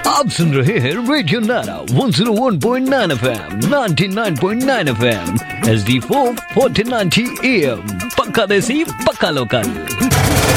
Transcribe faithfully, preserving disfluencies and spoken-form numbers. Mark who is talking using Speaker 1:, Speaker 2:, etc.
Speaker 1: आप सुन रहे हैं रेडियो नारा one zero one point nine FM, ninety nine point nine FM, H D four fourteen ninety am. पक्का देसी पक्का लोकल।